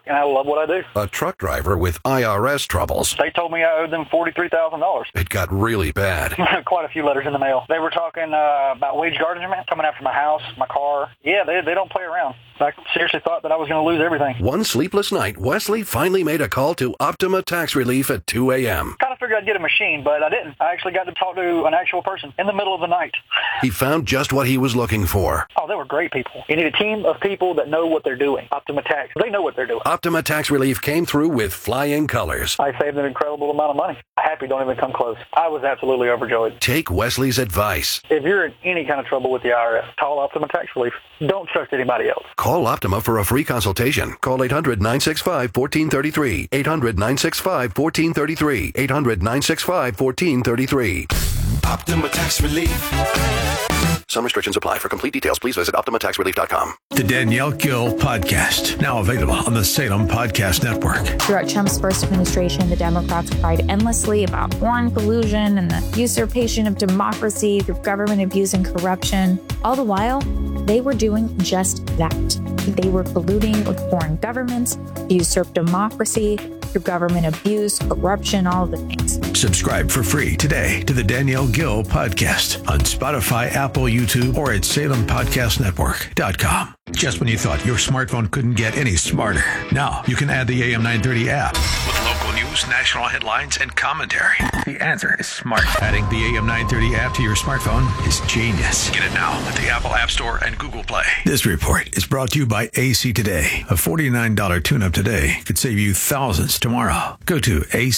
and I love what I do. A truck driver with IRS troubles. They told me I owed them $43,000. It got really bad. Quite a few letters in the mail. They were talking about wage garnishment, coming after my house, my car. Yeah, they don't play around. I seriously thought that I was going to lose everything. One sleepless night, Wesley finally made a call to Optima Tax Relief at 2 a.m. Kind of figured I'd get a machine, but I didn't. I actually got to talk to an actual person in the middle of the night. He found just what he was looking for. Oh, they were great people. You need a team of people that know what they're doing. Optima Tax, they know what they're doing. Optima Tax Relief came through with flying colors. I saved an incredible amount of money. Happy don't even come close. I was absolutely overjoyed. Take Wesley's advice. If you're in any kind of trouble with the IRS, call Optima Tax Relief. Don't trust anybody else. Call Optima for a free consultation. Call 800-965-1433. 800-965-1433. 800-965-1433. Optima Tax Relief. Some restrictions apply. For complete details, please visit OptimaTaxRelief.com. The Danielle Gill Podcast, now available on the Salem Podcast Network. Throughout Trump's first administration, the Democrats cried endlessly about foreign collusion and the usurpation of democracy through government abuse and corruption. All the while, they were doing just that. They were colluding with foreign governments, usurp democracy through government abuse, corruption, all of the things. Subscribe for free today to the Danielle Gill Podcast on Spotify, Apple, YouTube, or at SalemPodcastNetwork.com. Just when you thought your smartphone couldn't get any smarter, now you can add the AM 930 app with local news, national headlines, and commentary. The answer is smart. Adding the AM 930 app to your smartphone is genius. Get it now at the Apple App Store and Google Play. This report is brought to you by AC Today. A $49 tune-up today could save you thousands tomorrow. Go to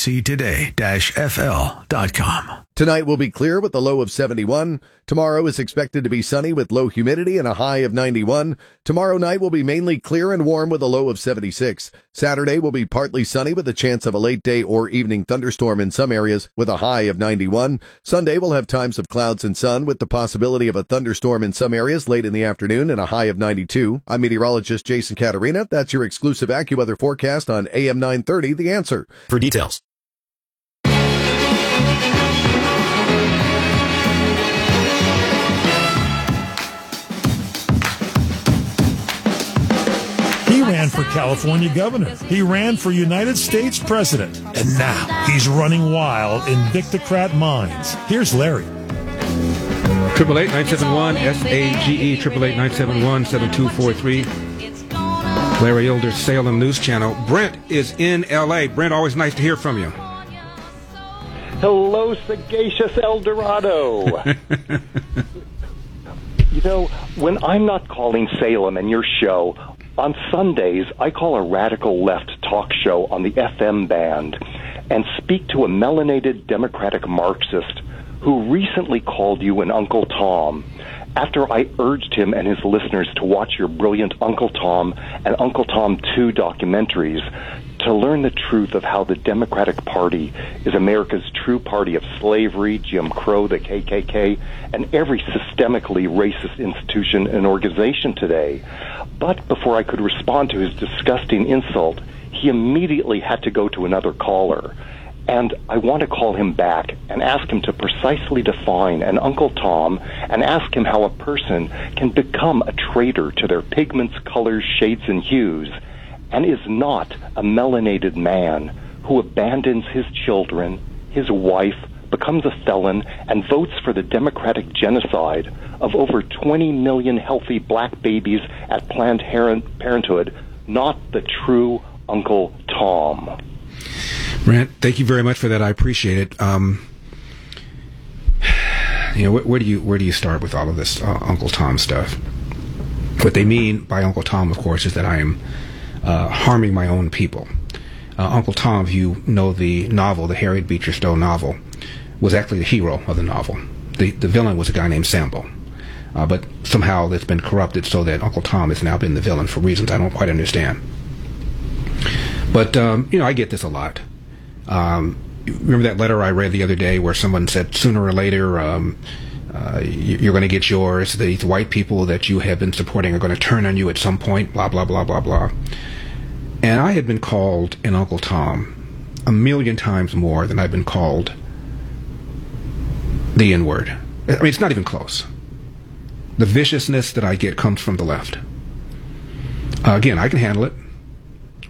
actoday-fl.com. Tonight will be clear with a low of 71. Tomorrow is expected to be sunny with low humidity and a high of 91. Tomorrow night will be mainly clear and warm with a low of 76. Saturday will be partly sunny with a chance of a late day or evening thunderstorm in some areas with a high of 91. Sunday will have times of clouds and sun with the possibility of a thunderstorm in some areas late in the afternoon and a high of 92. I'm meteorologist Jason Caterina. That's your exclusive AccuWeather forecast on AM 930, The Answer. For details. He ran for California governor. He ran for United States president. And now he's running wild in Victocrat minds. Here's Larry. 888-971-SAGE, 888-971-7243. Larry Elder, Salem News Channel. Brent is in L.A. Brent, always nice to hear from you. Hello, sagacious El Dorado. You know, when I'm not calling Salem and your show, on Sundays, I call a radical left talk show on the FM band and speak to a melanated Democratic Marxist who recently called you an Uncle Tom after I urged him and his listeners to watch your brilliant Uncle Tom and Uncle Tom 2 documentaries to learn the truth of how the Democratic Party is America's true party of slavery, Jim Crow, the KKK, and every systemically racist institution and organization today. But before I could respond to his disgusting insult, he immediately had to go to another caller. And I want to call him back and ask him to precisely define an Uncle Tom and ask him how a person can become a traitor to their pigments, colors, shades, and hues, and is not a melanated man who abandons his children, his wife, becomes a felon, and votes for the democratic genocide of over 20 million healthy black babies at Planned Parenthood, not the true Uncle Tom. Brent, thank you very much for that. I appreciate it. Where do you start with all of this Uncle Tom stuff? What they mean by Uncle Tom, of course, is that I am harming my own people. Uncle Tom, if you know the novel, the Harriet Beecher Stowe novel, was actually the hero of the novel. The villain was a guy named Sambo. But somehow it's been corrupted so that Uncle Tom has now been the villain for reasons I don't quite understand. But, I get this a lot. Remember that letter I read the other day where someone said sooner or later you're going to get yours. These white people that you have been supporting are going to turn on you at some point, blah, blah, blah, blah, blah. And I had been called an Uncle Tom 1,000,000 times more than I've been called the N-word. I mean, it's not even close. The viciousness that I get comes from the left. Again, I can handle it.